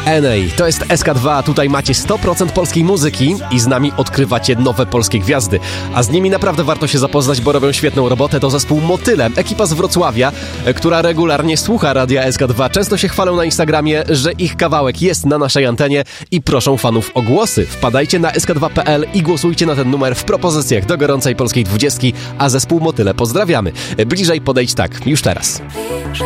NA. To jest SK2, tutaj macie 100% polskiej muzyki i z nami odkrywacie nowe polskie gwiazdy. A z nimi naprawdę warto się zapoznać, bo robią świetną robotę. To zespół Motyle, ekipa z Wrocławia, która regularnie słucha radia SK2. Często się chwalą na Instagramie, że ich kawałek jest na naszej antenie i proszą fanów o głosy. Wpadajcie na sk2.pl i głosujcie na ten numer w propozycjach do gorącej polskiej 20, a zespół Motyle pozdrawiamy. Bliżej podejdź tak, już teraz.